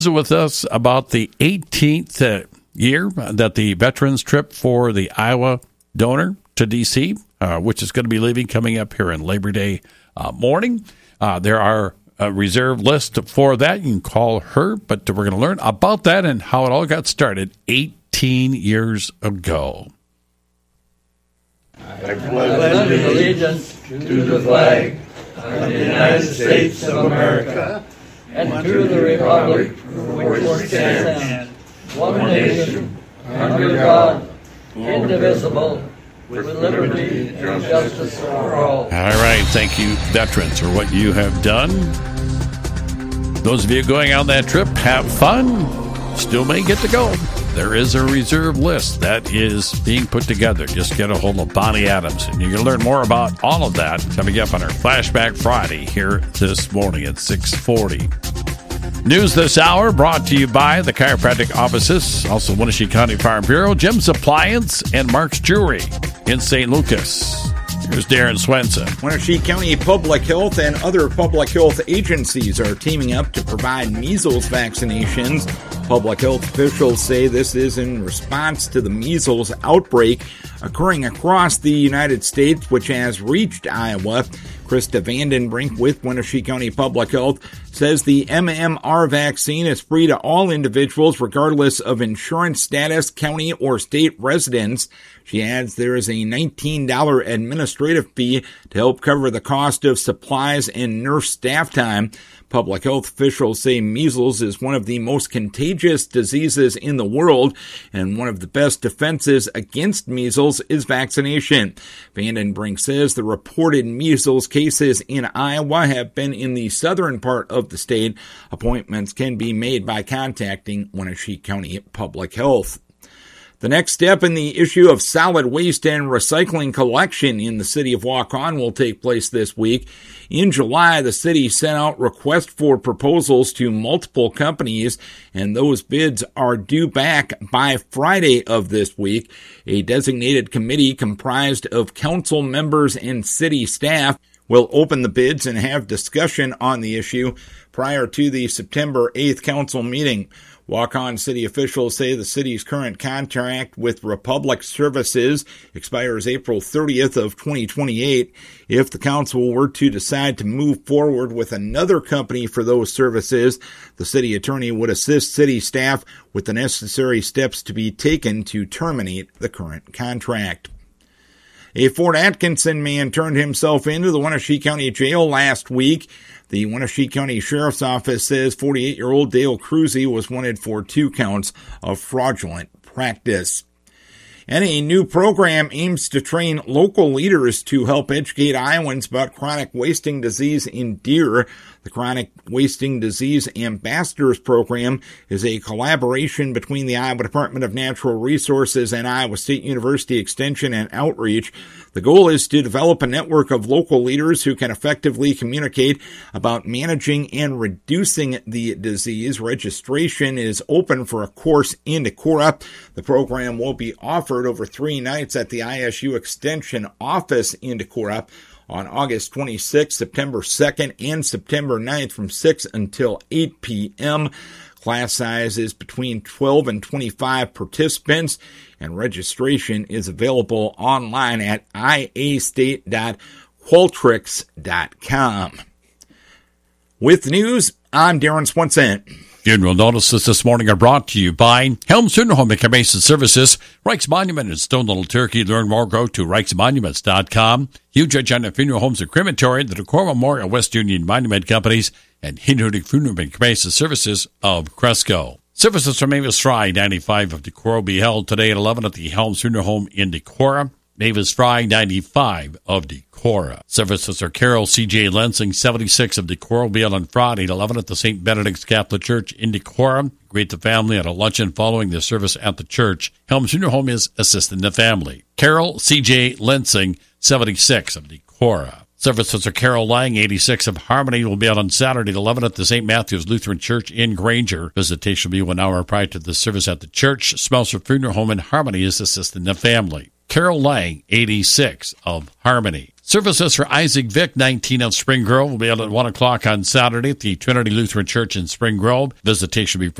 With us about the 18th year that the veterans trip for the Iowa donor to D.C., which is going to be leaving coming up here in Labor Day morning. There are a reserve list for that. You can call her, but we're going to learn about that and how it all got started 18 years ago. I pledge allegiance to the flag of the United States of America and to the republic for which it stands, one nation, under God, indivisible, with liberty and justice for all. All right, thank you, veterans, for what you have done. Those of you going on that trip, have fun. Still may get to go. There is a reserve list that is being put together. Just get a hold of Bonnie Adams, and you can learn more about all of that coming up on our Flashback Friday here this morning at 6:40. News this hour brought to you by the chiropractic offices, also Wenatchee County Farm Bureau, Jim's Appliance, and Mark's Jewelry in St. Lucas. Here's Darren Swenson. Wenatchee County Public Health and other public health agencies are teaming up to provide measles vaccinations. Public health officials say this is in response to the measles outbreak occurring across the United States, which has reached Iowa. Krista Vandenbrink with Wenatchee County Public Health says the MMR vaccine is free to all individuals regardless of insurance status, county, or state residence. She adds there is a $19 administrative fee to help cover the cost of supplies and nurse staff time. Public health officials say measles is one of the most contagious diseases in the world, and one of the best defenses against measles is vaccination. Vandenbrink says the reported measles cases in Iowa have been in the southern part of the state. Appointments can be made by contacting Wenatchee County Public Health. The next step in the issue of solid waste and recycling collection in the city of Waukon will take place this week. In July, the city sent out requests for proposals to multiple companies, and those bids are due back by Friday of this week. A designated committee comprised of council members and city staff will open the bids and have discussion on the issue prior to the September 8th council meeting. Waukon city officials say the city's current contract with Republic Services expires April 30th of 2028. If the council were to decide to move forward with another company for those services, the city attorney would assist city staff with the necessary steps to be taken to terminate the current contract. A Fort Atkinson man turned himself into the Wenatchee County Jail last week. The Wenatchee County Sheriff's Office says 48-year-old Dale Cruzy was wanted for 2 counts of fraudulent practice. And a new program aims to train local leaders to help educate Iowans about chronic wasting disease in deer. The Chronic Wasting Disease Ambassadors Program is a collaboration between the Iowa Department of Natural Resources and Iowa State University Extension and Outreach. The goal is to develop a network of local leaders who can effectively communicate about managing and reducing the disease. Registration is open for a course in Decorah. The program will be offered over 3 nights at the ISU Extension office in Decorah on August 26th, September 2nd, and September 9th from 6 until 8 p.m. Class size is between 12 and 25 participants, and registration is available online at iastate.qualtrics.com. With news, I'm Darren Swenson. Funeral notices this morning are brought to you by Helms Funeral Home and Cremation Services, Reich's Monument in Stone Little Turkey. Learn more, go to reichsmonuments.com. Huge Agenda Funeral Homes and Crematory, the Decorah Memorial West Union Monument Companies, and Hindenburg Funeral and Cremation Services of Cresco. Services from Mavis Fry, 95 of Decorah, will be held today at 11 at the Helms Funeral Home in Decorah. Mavis Fry, 95 of Decorah. Services are Carol C.J. Lensing, 76 of Decorah, will be held on Friday at 11 at the St. Benedict's Catholic Church in Decorah. Greet the family at a luncheon following the service at the church. Helms Funeral Home is assisting the family. Carol C.J. Lensing, 76 of Decorah. Services are Carol Lang, 86 of Harmony, will be out on Saturday at 11 at the St. Matthew's Lutheran Church in Granger. Visitation will be 1 hour prior to the service at the church. Smelser Funeral Home in Harmony is assisting the family. Carol Lang, 86 of Harmony. Services for Isaac Vick, 19 on Spring Grove, will be held at 1 o'clock on Saturday at the Trinity Lutheran Church in Spring Grove. Visitation will be